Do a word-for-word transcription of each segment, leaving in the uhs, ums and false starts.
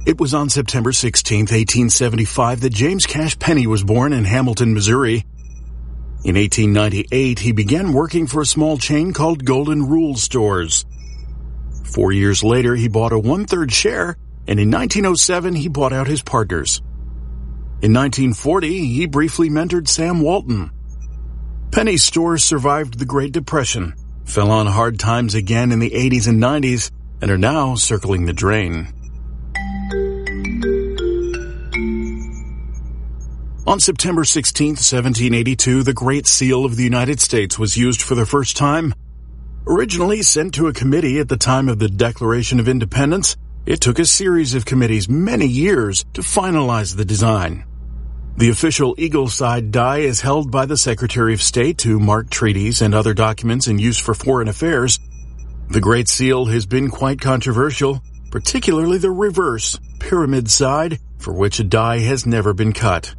It was on September sixteenth, eighteen seventy-five, that James Cash Penney was born in Hamilton, Missouri. In eighteen ninety-eight, he began working for a small chain called Golden Rule Stores. Four years later, he bought a one-third share, and in nineteen oh seven, he bought out his partners. In nineteen forty, he briefly mentored Sam Walton. Penney's stores survived the Great Depression, fell on hard times again in the eighties and nineties, and are now circling the drain. On September sixteenth, seventeen eighty-two, the Great Seal of the United States was used for the first time. Originally sent to a committee at the time of the Declaration of Independence, it took a series of committees many years to finalize the design. The official eagle side die is held by the Secretary of State to mark treaties and other documents in use for foreign affairs. The Great Seal has been quite controversial, particularly the reverse, pyramid side, for which a die has never been cut.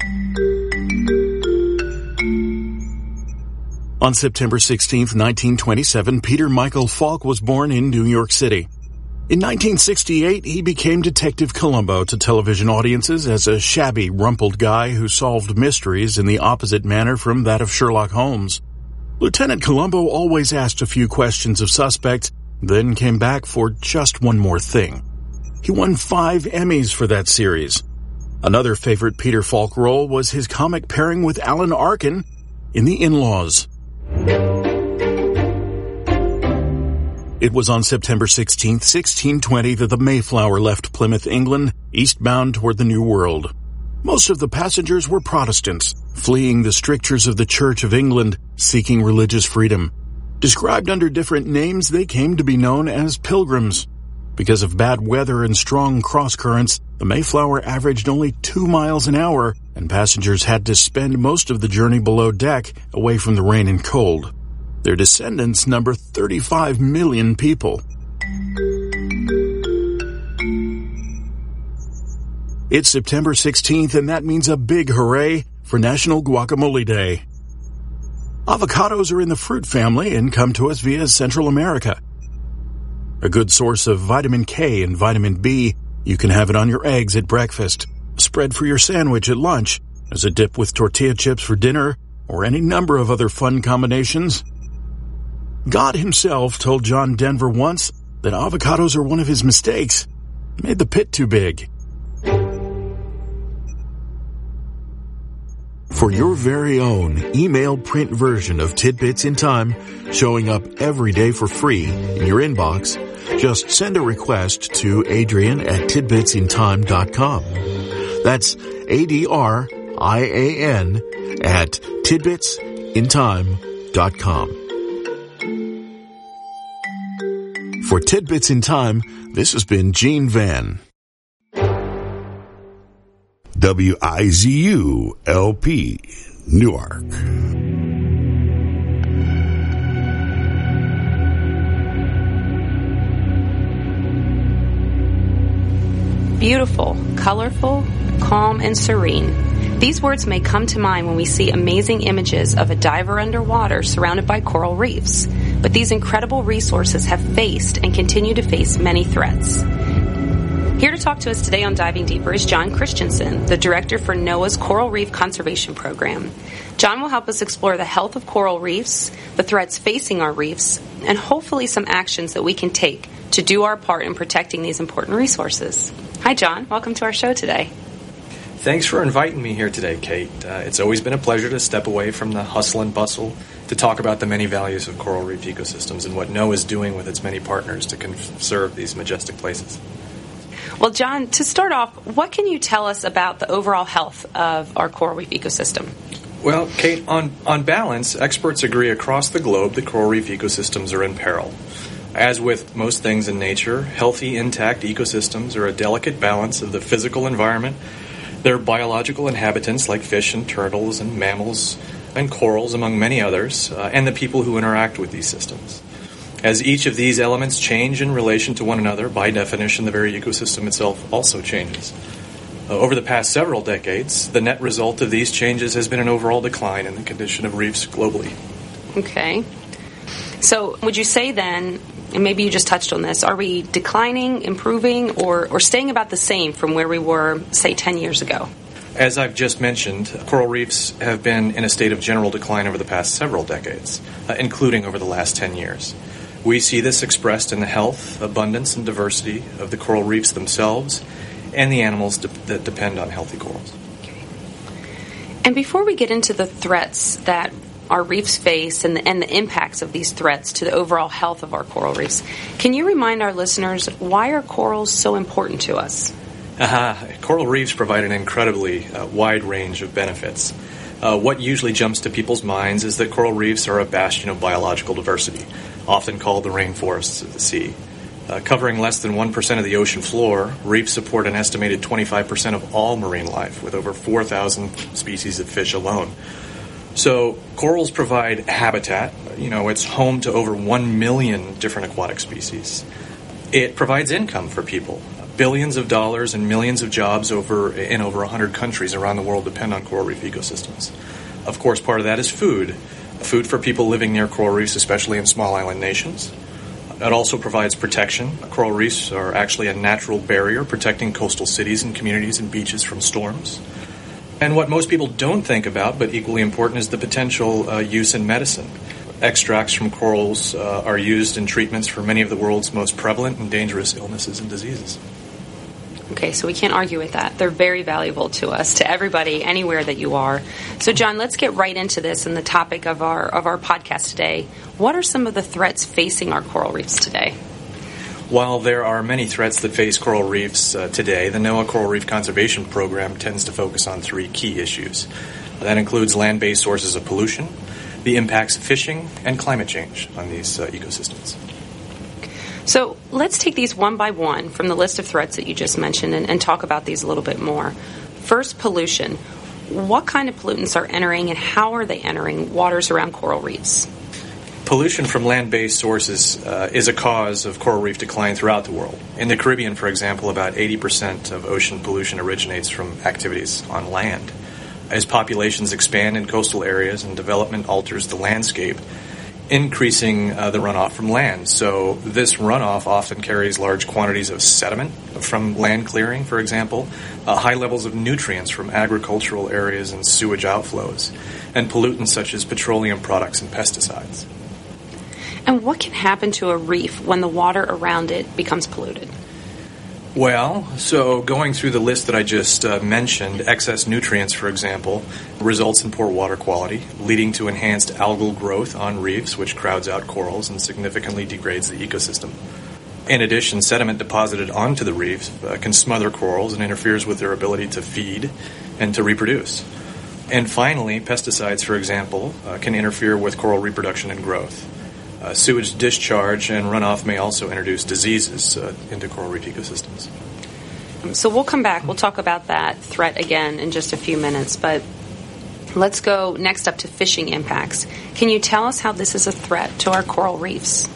On September sixteenth, nineteen twenty-seven, Peter Michael Falk was born in New York City. In nineteen sixty-eight, he became Detective Columbo to television audiences as a shabby, rumpled guy who solved mysteries in the opposite manner from that of Sherlock Holmes. Lieutenant Columbo always asked a few questions of suspects, then came back for just one more thing. He won five Emmys for that series. Another favorite Peter Falk role was his comic pairing with Alan Arkin in The In-Laws. It was on September sixteenth, sixteen twenty, that the Mayflower left Plymouth, England, eastbound toward the New World. Most of the passengers were Protestants, fleeing the strictures of the Church of England, seeking religious freedom. Described under different names, they came to be known as pilgrims. Because of bad weather and strong cross-currents, the Mayflower averaged only two miles an hour, and passengers had to spend most of the journey below deck, away from the rain and cold. Their descendants number thirty-five million people. It's September sixteenth, and that means a big hooray for National Guacamole Day. Avocados are in the fruit family and come to us via Central America. A good source of vitamin K and vitamin B, you can have it on your eggs at breakfast, spread for your sandwich at lunch, as a dip with tortilla chips for dinner, or any number of other fun combinations. God himself told John Denver once that avocados are one of his mistakes. He made the pit too big. For your very own email print version of Tidbits in Time, showing up every day for free in your inbox, just send a request to Adrian at tidbits in time dot com. That's A D R I A N at tidbits in time dot com. For Tidbits in Time, this has been Gene Van. W I Z U L P, Newark. Beautiful, colorful, calm, and serene. These words may come to mind when we see amazing images of a diver underwater surrounded by coral reefs. But these incredible resources have faced and continue to face many threats. Here to talk to us today on Diving Deeper is John Christensen, the director for NOAA's Coral Reef Conservation Program. John will help us explore the health of coral reefs, the threats facing our reefs, and hopefully some actions that we can take to do our part in protecting these important resources. Hi, John. Welcome to our show today. Thanks for inviting me here today, Kate. Uh, it's always been a pleasure to step away from the hustle and bustle to talk about the many values of coral reef ecosystems and what NOAA is doing with its many partners to conserve these majestic places. Well, John, to start off, what can you tell us about the overall health of our coral reef ecosystem? Well, Kate, on, on balance, experts agree across the globe that coral reef ecosystems are in peril. As with most things in nature, healthy, intact ecosystems are a delicate balance of the physical environment, their biological inhabitants like fish and turtles and mammals and corals, among many others, uh, and the people who interact with these systems. As each of these elements change in relation to one another, by definition, the very ecosystem itself also changes. Uh, over the past several decades, the net result of these changes has been an overall decline in the condition of reefs globally. Okay. So would you say then and maybe you just touched on this, are we declining, improving, or, or staying about the same from where we were, say, ten years ago? As I've just mentioned, coral reefs have been in a state of general decline over the past several decades, uh, including over the last ten years. We see this expressed in the health, abundance, and diversity of the coral reefs themselves and the animals de- that depend on healthy corals. Okay. And before we get into the threats that our reefs face and the, and the impacts of these threats to the overall health of our coral reefs, can you remind our listeners, why are corals so important to us? Uh, coral reefs provide an incredibly uh, wide range of benefits. Uh, what usually jumps to people's minds is that coral reefs are a bastion of biological diversity, often called the rainforests of the sea. Uh, covering less than one percent of the ocean floor, reefs support an estimated twenty-five percent of all marine life, with over four thousand species of fish alone. So corals provide habitat. You know, it's home to over one million different aquatic species. It provides income for people. Billions of dollars and millions of jobs over in over one hundred countries around the world depend on coral reef ecosystems. Of course, part of that is food. Food for people living near coral reefs, especially in small island nations. It also provides protection. Coral reefs are actually a natural barrier protecting coastal cities and communities and beaches from storms. And what most people don't think about, but equally important, is the potential uh, use in medicine. Extracts from corals uh, are used in treatments for many of the world's most prevalent and dangerous illnesses and diseases. Okay, so we can't argue with that. They're very valuable to us, to everybody, anywhere that you are. So, John, let's get right into this and the topic of our of our podcast today. What are some of the threats facing our coral reefs today? While there are many threats that face coral reefs uh, today, the NOAA Coral Reef Conservation Program tends to focus on three key issues. That includes land-based sources of pollution, the impacts of fishing, and climate change on these uh, ecosystems. So let's take these one by one from the list of threats that you just mentioned and, and talk about these a little bit more. First, pollution. What kind of pollutants are entering and how are they entering waters around coral reefs? Pollution from land-based sources uh, is a cause of coral reef decline throughout the world. In the Caribbean, for example, about eighty percent of ocean pollution originates from activities on land. As populations expand in coastal areas and development alters the landscape, increasing uh, the runoff from land. So this runoff often carries large quantities of sediment from land clearing, for example, uh, high levels of nutrients from agricultural areas and sewage outflows, and pollutants such as petroleum products and pesticides. And what can happen to a reef when the water around it becomes polluted? Well, so going through the list that I just uh, mentioned, excess nutrients, for example, results in poor water quality, leading to enhanced algal growth on reefs, which crowds out corals and significantly degrades the ecosystem. In addition, sediment deposited onto the reefs uh, can smother corals and interferes with their ability to feed and to reproduce. And finally, pesticides, for example, uh, can interfere with coral reproduction and growth. Uh, sewage discharge and runoff may also introduce diseases uh, into coral reef ecosystems. So we'll come back. We'll talk about that threat again in just a few minutes. But let's go next up to fishing impacts. Can you tell us how this is a threat to our coral reefs?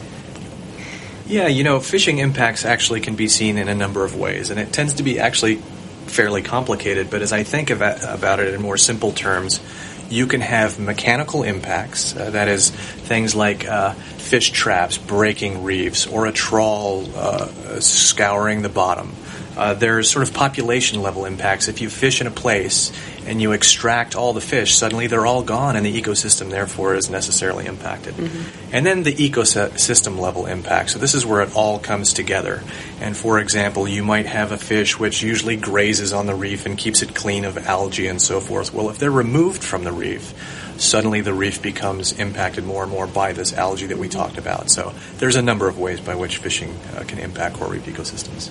Yeah, you know, fishing impacts actually can be seen in a number of ways, and it tends to be actually fairly complicated. But as I think about it in more simple terms, you can have mechanical impacts, uh, that is, things like uh, fish traps breaking reefs or a trawl uh, scouring the bottom. Uh, there's sort of population-level impacts. If you fish in a place and you extract all the fish, suddenly they're all gone and the ecosystem, therefore, is necessarily impacted. Mm-hmm. And then the ecosystem-level impact. So this is where it all comes together. And, for example, you might have a fish which usually grazes on the reef and keeps it clean of algae and so forth. Well, if they're removed from the reef, suddenly the reef becomes impacted more and more by this algae that we talked about. So there's a number of ways by which fishing uh, can impact coral reef ecosystems.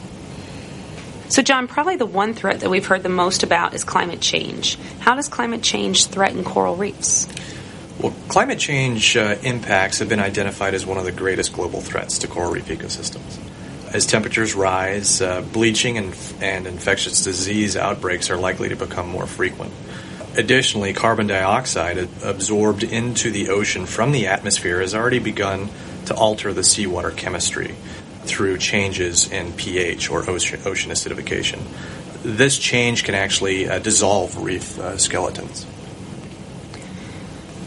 So, John, probably the one threat that we've heard the most about is climate change. How does climate change threaten coral reefs? Well, climate change uh, impacts have been identified as one of the greatest global threats to coral reef ecosystems. As temperatures rise, uh, bleaching and, and infectious disease outbreaks are likely to become more frequent. Additionally, carbon dioxide absorbed into the ocean from the atmosphere has already begun to alter the seawater chemistry through changes in pH or ocean, ocean acidification. This change can actually uh, dissolve reef uh, skeletons.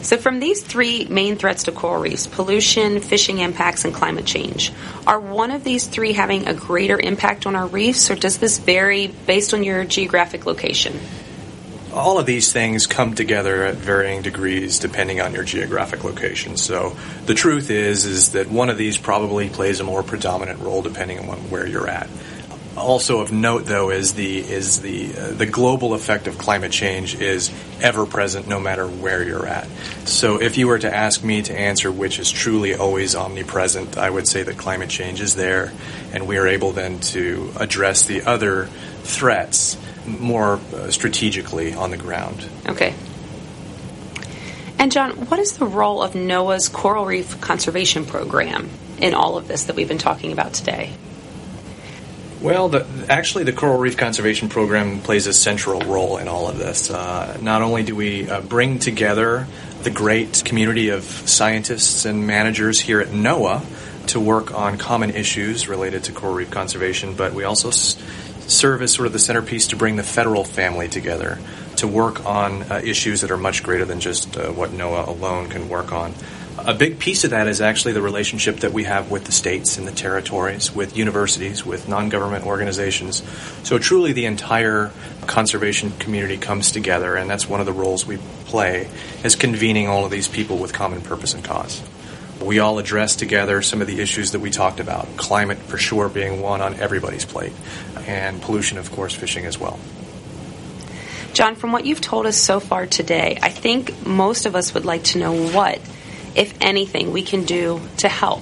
So from these three main threats to coral reefs, pollution, fishing impacts, and climate change, are one of these three having a greater impact on our reefs, or does this vary based on your geographic location? All of these things come together at varying degrees depending on your geographic location. So the truth is, is that one of these probably plays a more predominant role depending on where you're at. Also of note, though, is the is the uh, the global effect of climate change is ever present no matter where you're at. So if you were to ask me to answer which is truly always omnipresent, I would say that climate change is there, and we are able then to address the other threats more uh, strategically on the ground. Okay. And John, what is the role of NOAA's Coral Reef Conservation Program in all of this that we've been talking about today? Well, the, actually, the Coral Reef Conservation Program plays a central role in all of this. Uh, not only do we uh, bring together the great community of scientists and managers here at NOAA to work on common issues related to coral reef conservation, but we also s- serve as sort of the centerpiece to bring the federal family together to work on uh, issues that are much greater than just uh, what NOAA alone can work on. A big piece of that is actually the relationship that we have with the states and the territories, with universities, with non-government organizations. So truly the entire conservation community comes together, and that's one of the roles we play, is convening all of these people with common purpose and cause. We all address together some of the issues that we talked about, climate for sure being one on everybody's plate, and pollution, of course, fishing as well. John, from what you've told us so far today, I think most of us would like to know what, if anything, we can do to help.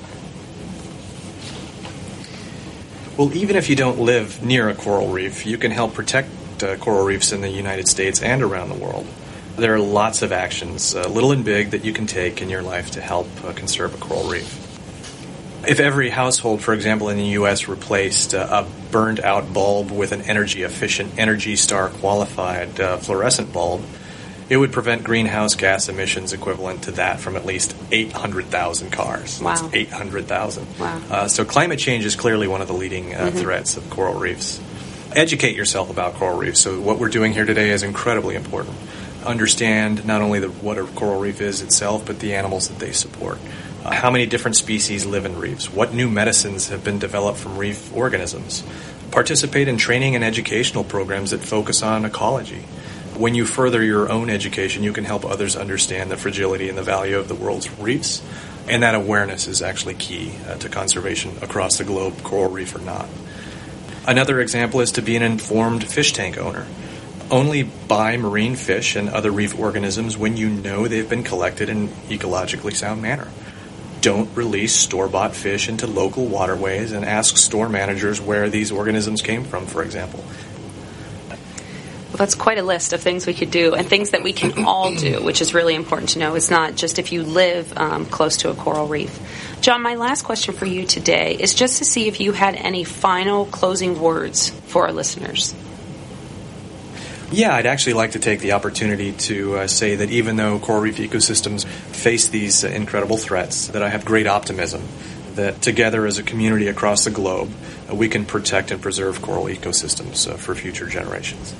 Well, even if you don't live near a coral reef, you can help protect uh, coral reefs in the United States and around the world. There are lots of actions, uh, little and big, that you can take in your life to help uh, conserve a coral reef. If every household, for example, in the U S replaced uh, a burned-out bulb with an energy-efficient, Energy Star qualified uh, fluorescent bulb, it would prevent greenhouse gas emissions equivalent to that from at least eight hundred thousand cars. Wow. That's eight hundred thousand. Wow. Uh, so climate change is clearly one of the leading uh, mm-hmm. threats of coral reefs. Educate yourself about coral reefs. So what we're doing here today is incredibly important. Understand not only the, what a coral reef is itself, but the animals that they support. Uh, how many different species live in reefs? What new medicines have been developed from reef organisms? Participate in training and educational programs that focus on ecology. When you further your own education, you can help others understand the fragility and the value of the world's reefs, and that awareness is actually key uh, to conservation across the globe, coral reef or not. Another example is to be an informed fish tank owner. Only buy marine fish and other reef organisms when you know they've been collected in an ecologically sound manner. Don't release store-bought fish into local waterways, and ask store managers where these organisms came from, for example. Well, that's quite a list of things we could do, and things that we can all do, which is really important to know. It's not just if you live um, close to a coral reef. John, my last question for you today is just to see if you had any final closing words for our listeners. Yeah, I'd actually like to take the opportunity to uh, say that even though coral reef ecosystems face these uh, incredible threats, that I have great optimism that together as a community across the globe, uh, we can protect and preserve coral ecosystems uh, for future generations.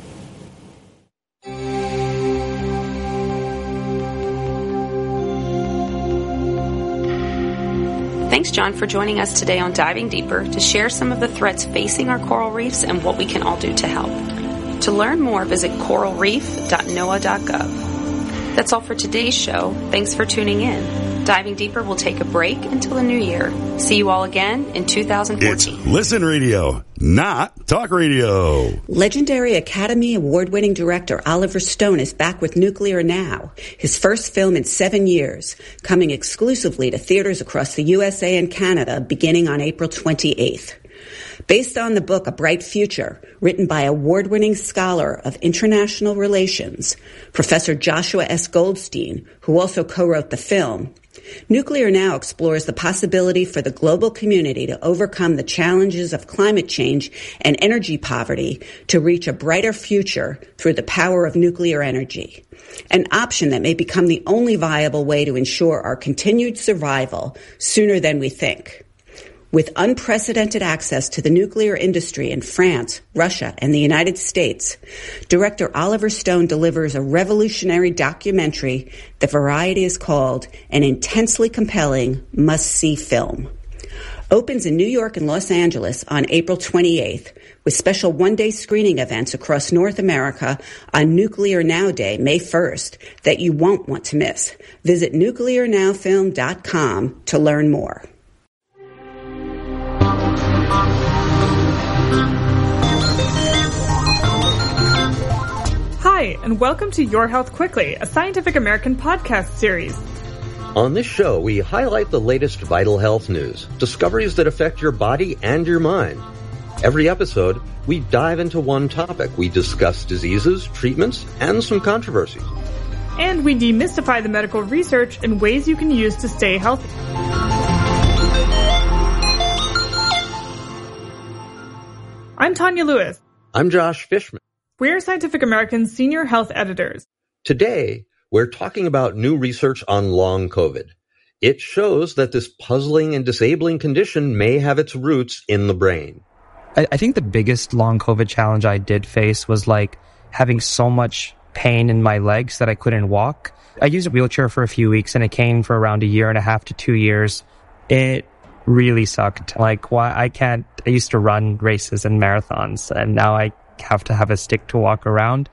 Thanks, John, for joining us today on Diving Deeper to share some of the threats facing our coral reefs and what we can all do to help. To learn more, visit coral reef dot noaa dot gov. That's all for today's show. Thanks for tuning in. Diving Deeper will take a break until the new year. See you all again in two thousand fourteen. It's Listen Radio, not Talk Radio. Legendary Academy Award-winning director Oliver Stone is back with Nuclear Now, his first film in seven years, coming exclusively to theaters across the U S A and Canada beginning on April twenty-eighth. Based on the book A Bright Future, written by award-winning scholar of international relations, Professor Joshua S. Goldstein, who also co-wrote the film, Nuclear Now explores the possibility for the global community to overcome the challenges of climate change and energy poverty to reach a brighter future through the power of nuclear energy, an option that may become the only viable way to ensure our continued survival sooner than we think. With unprecedented access to the nuclear industry in France, Russia, and the United States, director Oliver Stone delivers a revolutionary documentary that Variety has called an intensely compelling, must-see film. Opens in New York and Los Angeles on April twenty-eighth, with special one-day screening events across North America on Nuclear Now Day, May first, that you won't want to miss. Visit nuclear now film dot com to learn more. Hi, and welcome to Your Health Quickly, a Scientific American podcast series. On this show, we highlight the latest vital health news, discoveries that affect your body and your mind. Every episode, we dive into one topic. We discuss diseases, treatments, and some controversies. And we demystify the medical research and ways you can use to stay healthy. I'm Tanya Lewis. I'm Josh Fishman. We're Scientific American's senior health editors. Today, we're talking about new research on long COVID. It shows that this puzzling and disabling condition may have its roots in the brain. I, I think the biggest long COVID challenge I did face was like having so much pain in my legs that I couldn't walk. I used a wheelchair for a few weeks and it came for around a year and a half to two years. It really sucked. Like, why I can't, I used to run races and marathons and now I have to have a stick to walk around.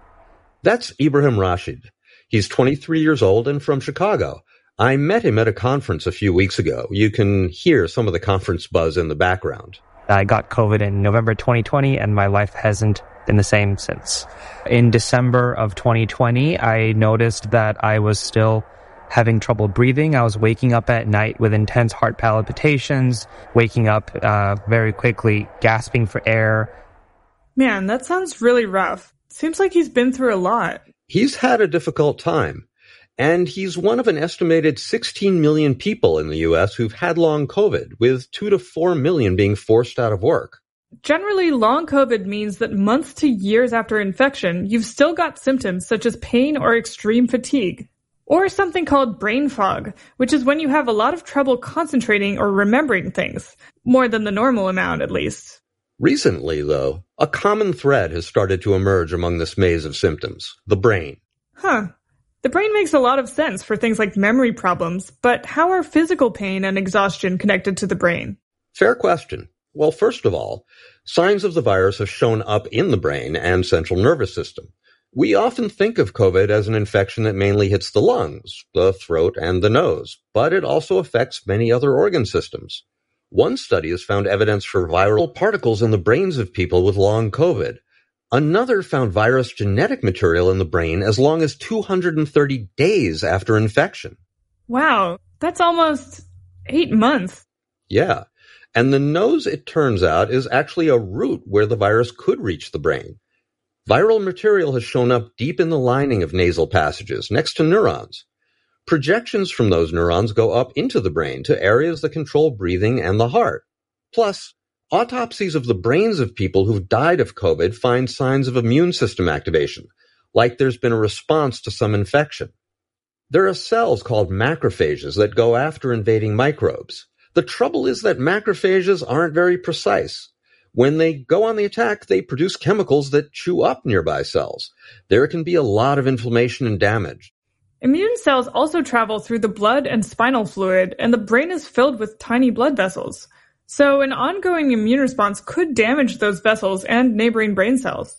That's Ibrahim Rashid. He's twenty-three years old and from Chicago. I met him at a conference a few weeks ago. You can hear some of the conference buzz in the background. I got COVID in November twenty twenty, and my life hasn't been the same since. In December of twenty twenty, I noticed that I was still having trouble breathing. I was waking up at night with intense heart palpitations, waking up uh, very quickly, gasping for air. Man, that sounds really rough. Seems like he's been through a lot. He's had a difficult time, and he's one of an estimated sixteen million people in the U S who've had long COVID, with two to four million being forced out of work. Generally, long COVID means that months to years after infection, you've still got symptoms such as pain or extreme fatigue. Or something called brain fog, which is when you have a lot of trouble concentrating or remembering things, more than the normal amount at least. Recently, though, a common thread has started to emerge among this maze of symptoms, the brain. Huh. The brain makes a lot of sense for things like memory problems, but how are physical pain and exhaustion connected to the brain? Fair question. Well, first of all, signs of the virus have shown up in the brain and central nervous system. We often think of COVID as an infection that mainly hits the lungs, the throat, and the nose, but it also affects many other organ systems. One study has found evidence for viral particles in the brains of people with long COVID. Another found virus genetic material in the brain as long as two hundred thirty days after infection. Wow, that's almost eight months. Yeah, and the nose, it turns out, is actually a route where the virus could reach the brain. Viral material has shown up deep in the lining of nasal passages, next to neurons. Projections from those neurons go up into the brain to areas that control breathing and the heart. Plus, autopsies of the brains of people who've died of COVID find signs of immune system activation, like there's been a response to some infection. There are cells called macrophages that go after invading microbes. The trouble is that macrophages aren't very precise. When they go on the attack, they produce chemicals that chew up nearby cells. There can be a lot of inflammation and damage. Immune cells also travel through the blood and spinal fluid, and the brain is filled with tiny blood vessels. So an ongoing immune response could damage those vessels and neighboring brain cells.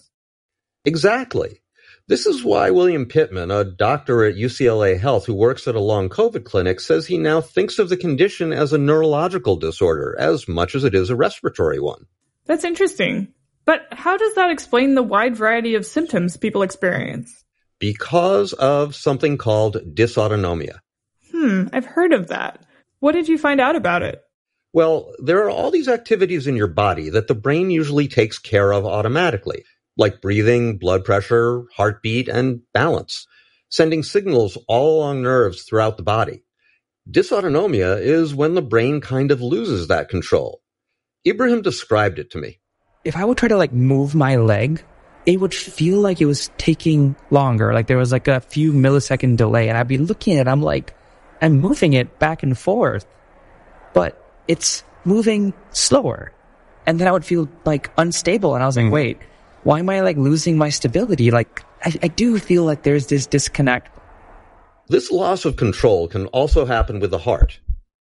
Exactly. This is why William Pittman, a doctor at U C L A Health who works at a long COVID clinic, says he now thinks of the condition as a neurological disorder as much as it is a respiratory one. That's interesting. But how does that explain the wide variety of symptoms people experience? Because of something called dysautonomia. Hmm, I've heard of that. What did you find out about it? Well, there are all these activities in your body that the brain usually takes care of automatically, like breathing, blood pressure, heartbeat, and balance, sending signals all along nerves throughout the body. Dysautonomia is when the brain kind of loses that control. Ibrahim described it to me. If I would try to like move my leg, it would feel like it was taking longer. Like there was like a few millisecond delay and I'd be looking at it. I'm like, I'm moving it back and forth, but it's moving slower. And then I would feel like unstable. And I was like, mm. wait, why am I like losing my stability? Like, I, I do feel like there's this disconnect. This loss of control can also happen with the heart.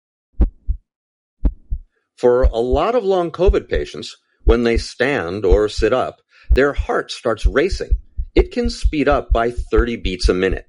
For a lot of long COVID patients, when they stand or sit up, their heart starts racing. It can speed up by thirty beats a minute.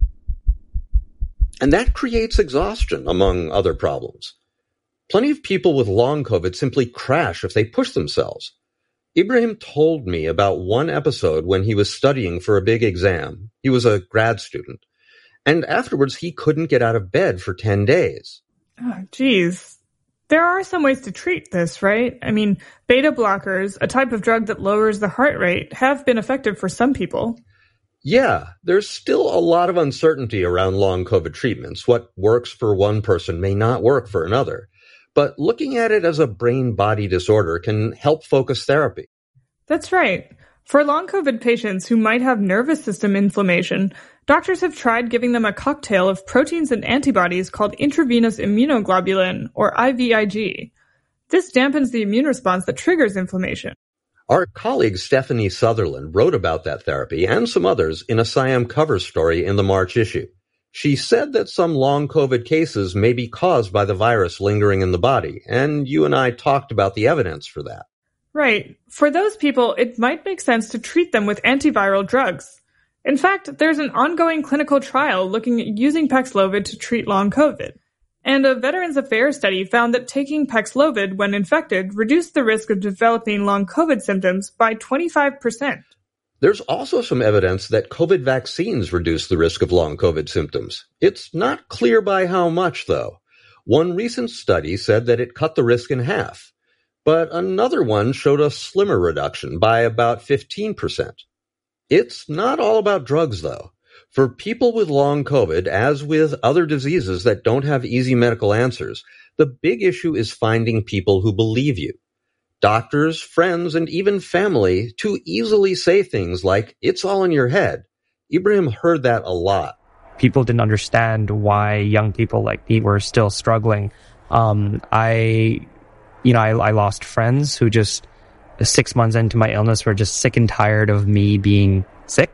And that creates exhaustion, among other problems. Plenty of people with long COVID simply crash if they push themselves. Ibrahim told me about one episode when he was studying for a big exam. He was a grad student. And afterwards, he couldn't get out of bed for ten days. Oh, geez. There are some ways to treat this, right? I mean, beta blockers, a type of drug that lowers the heart rate, have been effective for some people. Yeah, there's still a lot of uncertainty around long COVID treatments. What works for one person may not work for another. But looking at it as a brain-body disorder can help focus therapy. That's right. For long COVID patients who might have nervous system inflammation, doctors have tried giving them a cocktail of proteins and antibodies called intravenous immunoglobulin, or I V I G. This dampens the immune response that triggers inflammation. Our colleague Stephanie Sutherland wrote about that therapy and some others in a SciAm cover story in the March issue. She said that some long COVID cases may be caused by the virus lingering in the body, and you and I talked about the evidence for that. Right. For those people, it might make sense to treat them with antiviral drugs. In fact, there's an ongoing clinical trial looking at using Paxlovid to treat long COVID. And a Veterans Affairs study found that taking Paxlovid when infected reduced the risk of developing long COVID symptoms by twenty-five percent. There's also some evidence that COVID vaccines reduce the risk of long COVID symptoms. It's not clear by how much, though. One recent study said that it cut the risk in half, but another one showed a slimmer reduction by about fifteen percent. It's not all about drugs, though. For people with long COVID, as with other diseases that don't have easy medical answers, the big issue is finding people who believe you. Doctors, friends, and even family to easily say things like, it's all in your head. Ibrahim heard that a lot. People didn't understand why young people like me were still struggling. Um, I, you know, I, I lost friends who just six months into my illness were just sick and tired of me being sick.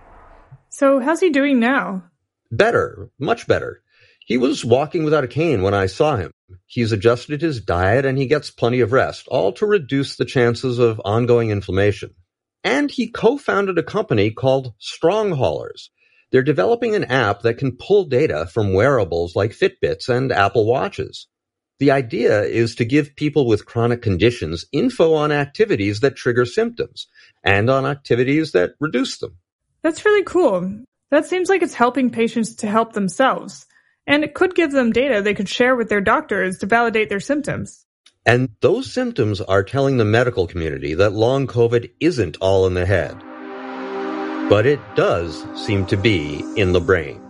So how's he doing now? Better, much better. He was walking without a cane when I saw him. He's adjusted his diet and he gets plenty of rest, all to reduce the chances of ongoing inflammation. And he co-founded a company called Strong Haulers. They're developing an app that can pull data from wearables like Fitbits and Apple Watches. The idea is to give people with chronic conditions info on activities that trigger symptoms and on activities that reduce them. That's really cool. That seems like it's helping patients to help themselves. And it could give them data they could share with their doctors to validate their symptoms. And those symptoms are telling the medical community that long COVID isn't all in the head. But it does seem to be in the brain.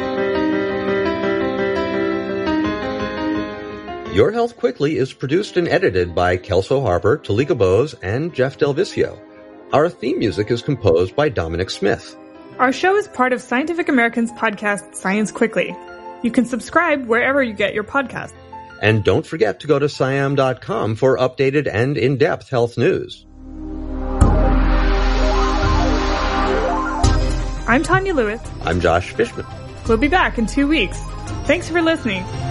Your Health Quickly is produced and edited by Kelso Harper, Talika Bose, and Jeff Del Vicio. Our theme music is composed by Dominic Smith. Our show is part of Scientific American's podcast, Science Quickly. You can subscribe wherever you get your podcasts. And don't forget to go to sciam dot com for updated and in-depth health news. I'm Tanya Lewis. I'm Josh Fishman. We'll be back in two weeks. Thanks for listening.